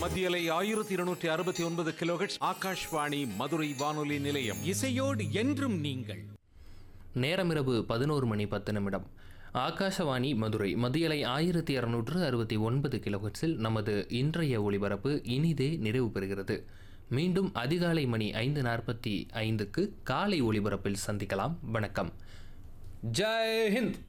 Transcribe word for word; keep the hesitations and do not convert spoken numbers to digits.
மத்தியலை ஆயிரத்தி இருநூற்றி அறுபத்தி ஒன்பது கிலோஹெர்ட்ஸ் ஆகாஷ்வாணி மதுரை வானொலி நிலையம். இசையோடு என்றும் நீங்கள். நேரமிரவு பதினோரு மணி பத்து நிமிடம். ஆகாஷவாணி மதுரை மத்தியலை ஆயிரத்தி அறுநூற்று அறுபத்தி ஒன்பது கிலோஹெர்ட்ஸில் நமது இன்றைய ஒளிபரப்பு இனிதே நிறைவு பெறுகிறது. மீண்டும் அதிகாலை மணி ஐந்து நாற்பத்தி ஐந்துக்கு காலை ஒளிபரப்பில் சந்திக்கலாம். வணக்கம். ஜெய் ஹிந்த்.